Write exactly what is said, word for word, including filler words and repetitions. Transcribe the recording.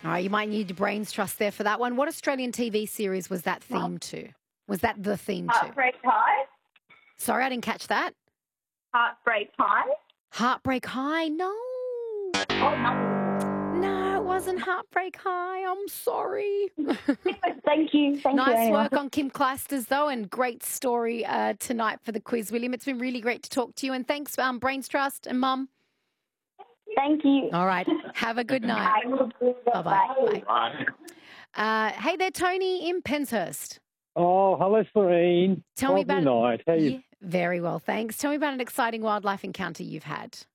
All right, you might need your brains trust there for that one. What Australian T V series was that theme to? Was that the theme to? Heartbreak High. Sorry, I didn't catch that. Heartbreak High. Heartbreak High? No. Oh, no. No, it wasn't Heartbreak High. I'm sorry. Thank you. Thank nice you. Anyway. work on Kim Clijsters, though, and great story uh, tonight for the quiz, William. It's been really great to talk to you, and thanks, um, Brains Trust and Mum. Thank you. All right. Have a good night. Bye-bye. Bye. Uh, hey there, Tony in Penshurst. Oh, hello, Serene. Tell me Lovely about night. How you? Yeah, very well, thanks. Tell me about an exciting wildlife encounter you've had.